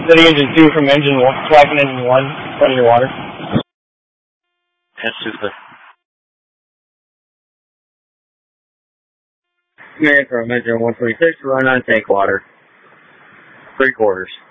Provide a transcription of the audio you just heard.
City engine 2 from engine 1, flagging engine 1, front of your water. That's super. Command from engine 126, run on tank water. 3/4.